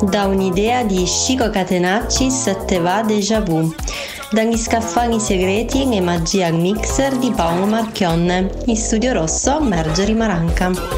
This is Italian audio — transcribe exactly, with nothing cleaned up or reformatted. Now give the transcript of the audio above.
Da un'idea di Chico Catenacci te va déjà vu. Dagli scaffali segreti e magia al mixer di Paolo Marchionne. In studio rosso Margherita Maranca.